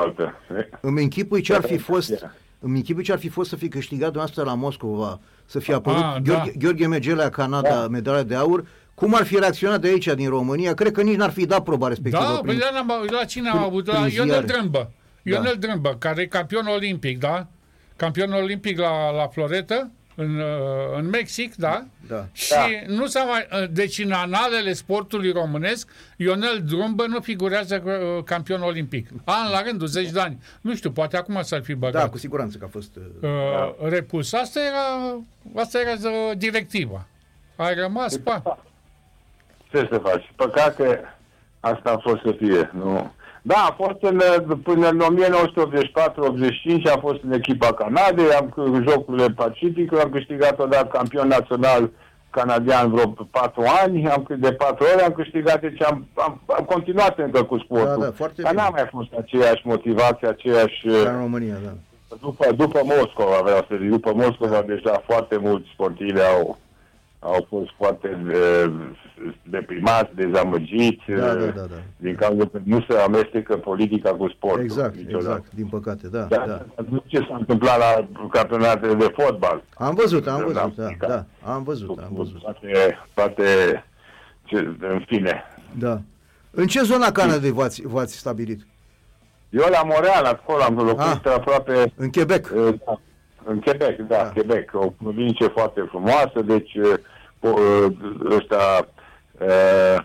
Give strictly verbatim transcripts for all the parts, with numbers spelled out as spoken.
cealaltă. Îmi închipui ce ar fi fost, îmi închipui ce ar fi fost să fi câștigat dumneavoastră la Moscova, să fie apărut Ah, Gheorghe, da. Gheorghe Megelea, Canada, Da. medalia de aur. Cum ar fi reacționat de aici, din România? Cred că nici n-ar fi dat proba respectivă. Da, prin... păi la, la cine am prin- avut? La prin Ionel ziare. Drâmbă. Ionel Da. Drâmbă, care e campion olimpic, da? Campion olimpic la, la floretă, în, uh, în Mexic, da? Da. Și nu s-a mai... uh, Deci în analele sportului românesc, Ionel Drâmbă nu figurează uh, campion olimpic. An la rândul, zeci de ani. Nu știu, poate acum s-ar fi băgat. Da, cu siguranță că a fost... Uh... Uh, repus. Asta era, asta era uh, directiva. A rămas, pa. Ce să faci? Păcate, asta a fost să fie. Nu. Da, a fost în, până în o mie nouă sute optzeci și patru optzeci și cinci, a fost în echipa Canadei, am în Jocurile Pacific, am câștigat odată campion național canadian vreo patru ani, am, de patru ori am câștigat, deci am, am, am continuat încă cu sportul. Da, da, foarte Dar bine. n-a mai fost aceeași motivație, aceeași... Ca în România, da. După, după Moscova, vreau să zic, după Moscova, deja foarte mulți sportivi au, au fost foarte uh, deprimați, dezamăgiți, Da, da, uh, da, da. din cauza că nu se amestecă politica cu sportul. Exact, niciodată. exact, din păcate, da, Dar da. nu ce s-a întâmplat la campionatele de fotbal. Am văzut, am văzut, da, Da, da, am văzut, am Cu văzut. Toate, toate ce, în fine. Da. În ce zona Canadei v-ați, v-ați stabilit? Eu la Montreal, acolo am locuit Ah. aproape... În Quebec? Uh, da, în Quebec, da, Da. da, Quebec. O provincie foarte frumoasă, deci uh, uh, ăsta uh,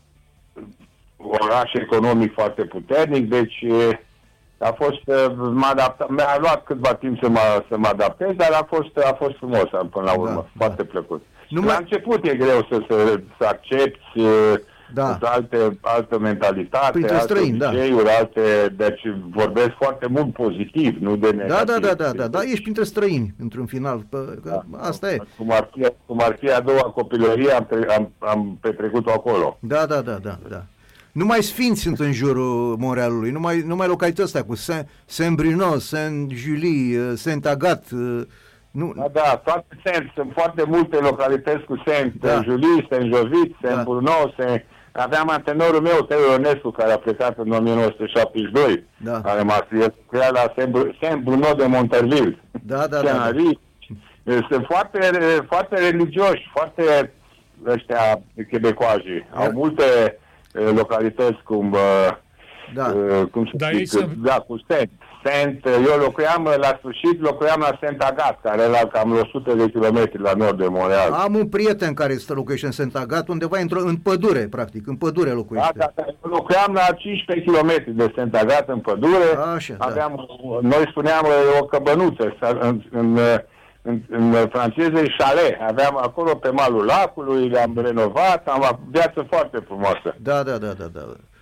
oraș economic foarte puternic, deci uh, a fost, uh, m-a adaptat, mi-a luat câtva timp să mă, să mă adaptez, dar a fost, a fost frumos până la urmă, Da, foarte da. plăcut. Numai- La început e greu să, să, să accepti uh, Da. alte, altă mentalitate, Printre alte străini, da. obiceiuri, alte, deci vorbesc foarte mult pozitiv, nu de negativ. Da, da, da, da, da, da, ești printre străini, într-un final, că, că asta e. Cum ar fi, cum ar fi a doua copilărie, am, tre- am, am petrecut-o acolo. Da, da, da, da, da. Numai sfinți sunt în jurul Montrealului, numai, numai localități astea cu Saint- Saint-Bruno, Saint-Julie, Saint-Agat, nu, Da, da, toate Saint, sunt foarte multe localități cu Saint, Da. Julie, Saint-Jovit, Saint-Bruno, Saint... Aveam antrenorul meu, Teo Ionescu, care a plecat în o mie nouă sute șaptezeci și doi, Da. care m-a scris cu ea la Saint- Saint-Bruno de Monterville. da, da, da, da. Scenarii. Sunt foarte, foarte religioși, foarte ăștia chebecoaji. Au multe eh, localități cum, eh, Da. eh, cum să Dar ei zic, sunt- da, cu Saint. Saint. Eu locuiam la sfârșit, locuiam la Saint-Agat, care era cam o sută de kilometri la nord de Montreal. Am un prieten care stă locuiește în Saint-Agat, undeva într-o, în pădure, practic, în pădure Da, locuiește. da, da, eu locuiam la cincisprezece kilometri de Saint-Agat în pădure. Așa, da. Aveam, noi spuneam o căbănuță, în, în, în, în franceză e chalet. Aveam acolo pe malul lacului, le-am renovat, am avut viață foarte frumoasă. Da, da, da, da, da.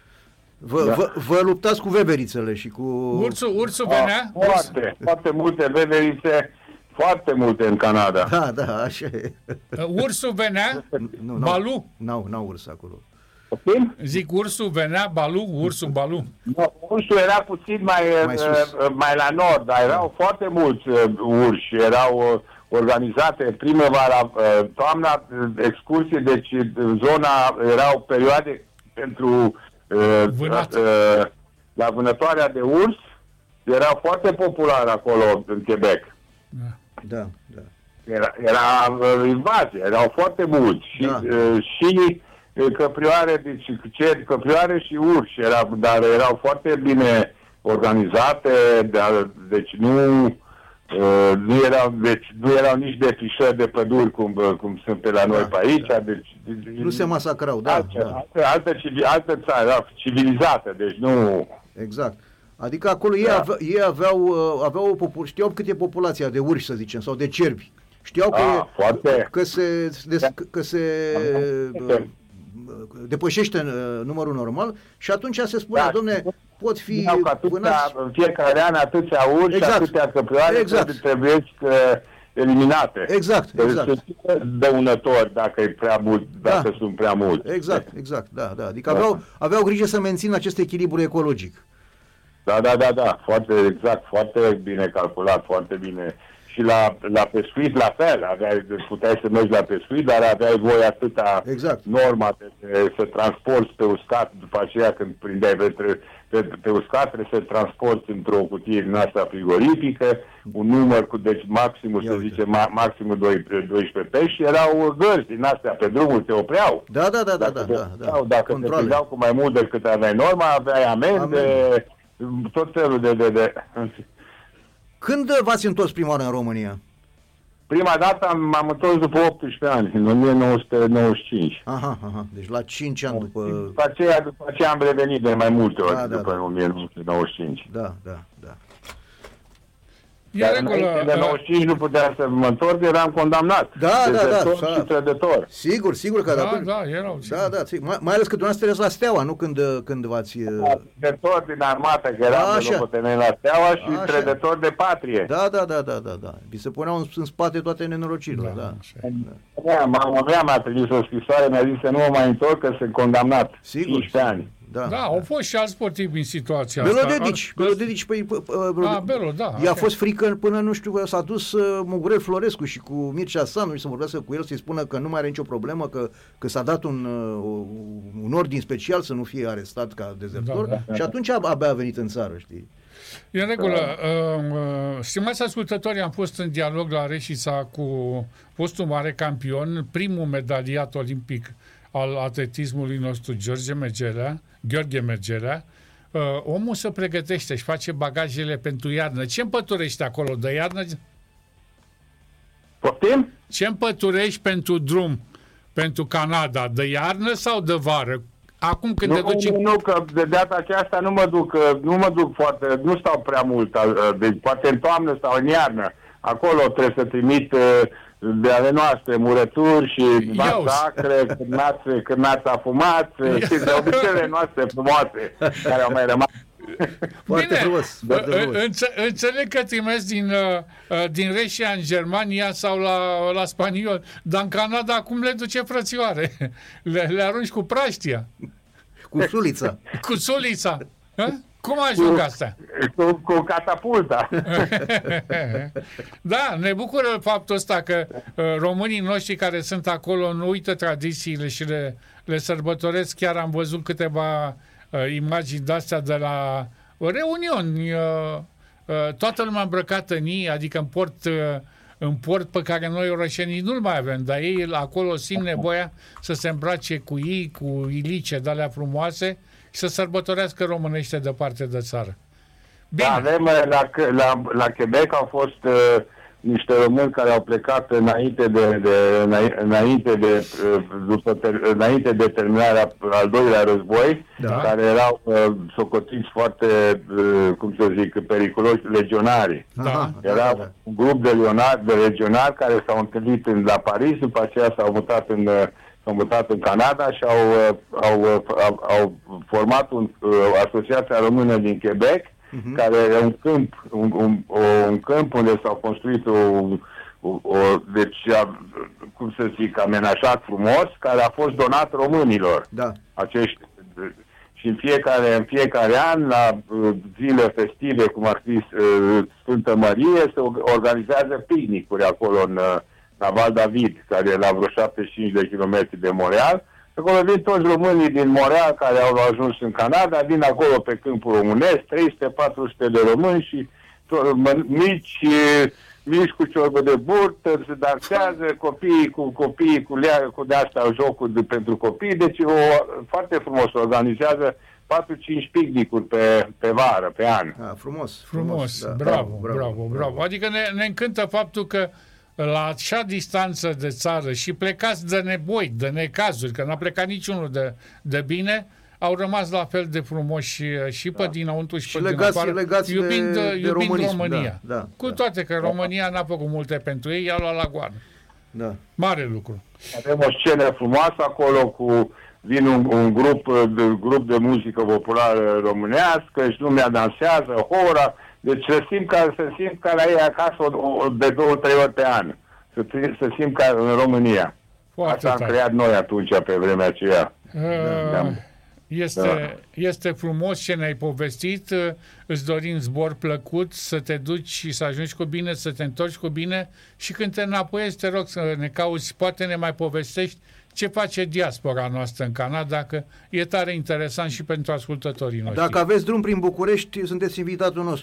Vă, Da. vă, vă luptați cu veverițele și cu... Ursul, ursul venea? Ah, foarte, foarte multe veverițe, foarte multe în Canada. Da, da, așa e. Uh, Ursul venea? Nu, n-au- Balu? N-au, n-au urs acolo. Poftim? Zic, ursul venea, Balu, ursul Balu. No, ursul era puțin mai, Mai uh, sus. uh, mai la nord, dar erau foarte mulți uh, urși, erau uh, organizate primăvara, uh, toamna, uh, excursii, deci uh, zona erau perioade pentru uh, Vânat. uh, la vânătoarea de urs, era foarte popular acolo în Quebec. Da, da. Era, era uh, invazie, erau foarte mulți și, Da. uh, și uh, căprioare, deci ce, căprioare și urși, era, dar erau foarte bine organizate, dar, deci nu, uh, nu erau, deci nu erau nici defrișări de păduri cum, uh, cum sunt pe la noi Da, pe aici, da. deci, deci Nu se masacrau, da, altă, da. altă, altă, civi, altă țară, era civilizată, deci nu. Exact. Adică acolo ei, Da. ave, ei aveau, uh, aveau o popu- știau cât e populația de urși, să zicem, sau de cerbi. Știau că, Ah, e- foarte. că se, des, că se Da. uh, depășește uh, numărul normal și atunci se spunea, Da. domne, pot fi Spuneau că atâția, vânați. în fiecare an atâția urși, Exact. atâtea căprioare Exact. trebuie, trebuie uh, eliminate. Exact, Deci exact. sunt dăunători dacă e prea mult, dacă Da. sunt prea mulți. Exact, exact, da, da. Adică Da. aveau, aveau grijă să mențină acest echilibru ecologic. Da, da, da, da, foarte exact, foarte bine calculat, foarte bine. și la, la pescuit la fel, aveai, puteai să mergi la pescuit, dar aveai voie atâta exact. norma de, de, să transporti pe uscat, după aceea când prindeai pe, pe, pe uscat trebuie să transporti într-o cutie din asta frigorifică, un număr cu, deci maximul, Ia să uite. zice, ma, maximul doisprezece pești, erau gărzi din astea, pe drumul te opreau. Da, da, da, da, dacă da, da, da. Dacă Controle. te prindeau cu mai mult decât aveai norma, aveai amende, amende. tot felul de... de, de Când v-ați întors prima oară în România? Prima dată m-am întors după optsprezece ani, în o mie nouă sute nouăzeci și cinci. Aha, aha, deci la cinci ani după... După aceea, după aceea am revenit de mai multe ori, da, da, după da. o mie nouă sute nouăzeci și cinci. Da, da, da. Dar înainte de nouăzeci și cinci nu puteam să mă întorc, eram condamnat. Da, da, da. Și trădător. Sigur, sigur că... Da, da, erau. Da, da, sigur. Mai, mai ales că dumneavoastră erați la Steaua, nu când, când v-ați... Da, trădător din armată, că eram de locotenent la Steaua și Așa. trădător de patrie. Da, da, da, da, da, da. Vi se puneau în, în spate toate nenorocirile, da. da. da. Mama mea mi-a trimis o scrisoare, mi-a zis să nu mă mai întorc, că sunt condamnat. Sigur. cincisprezece ani. Da, da, au fost și alți sportivi în situația asta. Belodedici, Belodedici, păi... A, Belo, da. I-a fost frică până, nu știu, s-a dus uh, Mugurel Florescu și cu Mircea Sanu și să vorbească cu el, să-i spună că nu mai are nicio problemă, că, că s-a dat un, uh, un ordin special să nu fie arestat ca dezertor, da, da. Și atunci abia a venit în țară, știi? E în regulă. Uh, uh, stimați ascultători, am fost în dialog la Reșița cu fostul mare campion, primul medaliat olimpic al atletismului nostru, George Mergelea, Gheorghe Mergelea. Uh, omul se pregătește, își face bagajele pentru iarnă. Ce împăturești acolo de iarnă? Poftim? Ce împăturești pentru drum, pentru Canada, de iarnă sau de vară? Acum când nu, te duci... Nu, nu, că de data aceasta nu mă duc, nu mă duc foarte, nu stau prea mult, deci poate în toamnă sau în iarnă. Acolo trebuie să trimit de ale noastre murături și masacre, cârnațe, cârnați afumați și de obiceiurile noastre frumoase care au mai rămas. Foarte Bine, frumos. Foarte frumos. Înțe- înțeleg că trimești din, din Reșia în Germania sau la, la spaniol, dar în Canada cum le duce, frățioare? Le, le arunci cu praștia. Cu sulița. Cu sulița. Ha? Cum ajung astea? Cu, cu catapulta. Da, ne bucură faptul ăsta că uh, românii noștri care sunt acolo nu uită tradițiile și le, le sărbătoresc. Chiar am văzut câteva uh, imagini de-astea de la reuniuni. Uh, uh, toată lumea îmbrăcată în ei, adică în port, uh, în port pe care noi orășenii nu-l mai avem, dar ei acolo simt nevoia să se îmbrace cu ei, cu ilice de-alea frumoase, și să sărbătorească românește departe de țară. Bine. Da, avem la, la, la Quebec au fost uh, niște români care au plecat înainte de, de, înainte de, după, înainte de terminarea al doilea război, da. Care erau uh, socotiți foarte, uh, cum să zic, periculoși legionari. Da. Era da, da. un grup de, leonari, de legionari care s-au întâlnit în, la Paris, după aceea s-au mutat în s-au mutat în Canada și au, au, au, au format un, o asociație română din Quebec, uh-huh. care e un câmp, un, un, un câmp unde s-au construit o, o, o deci, a, cum să zic, amenajat frumos, care a fost donat românilor. Da. Acești, și în fiecare, în fiecare an, la zile festive, cum ar fi Sfântă Mărie, se organizează picnicuri acolo în la Val David, care e la vreo șaptezeci și cinci de kilometri de Montreal. Acolo vin toți românii din Montreal care au ajuns în Canada, vin acolo pe câmpul românesc, trei sute patru sute de români și to- mici, mici cu ciorbă de burtă, se dansează, copiii cu copiii cu, lea, cu de-asta jocuri de, pentru copii, deci o, foarte frumos organizează patru cinci picnicuri pe, pe vară, pe an. Ah, frumos, frumos, frumos da. bravo, bravo, bravo, bravo. Adică ne, ne încântă faptul că la așa distanță de țară și plecați de neboi, de necazuri, că n-a plecat niciunul de, de bine, au rămas la fel de frumoși și, și pe da. dinăuntru și, și pe legați, din afară, legați iubind, de, de iubind România. Da, da, Cu toate că România n-a făcut multe pentru ei, i-a luat la goană. Da. Mare lucru. Avem o scenă frumoasă acolo cu vin un, un grup, de, grup de muzică populară românească și lumea dansează, hora. Deci să simt ca, să simt ca la ei acasă o, o, de două, trei ori pe an. Să, să simt ca în România. Foarte Asta am tare. creat noi atunci, pe vremea aceea. Uh, Este, da. este frumos ce ne-ai povestit, îți dorim zbor plăcut, să te duci și să ajungi cu bine, să te întorci cu bine și când te înapoiezi, te rog să ne cauți, poate ne mai povestești ce face diaspora noastră în Canada, că e tare interesant și pentru ascultătorii noștri. Dacă aveți drum prin București, sunteți invitatul nostru.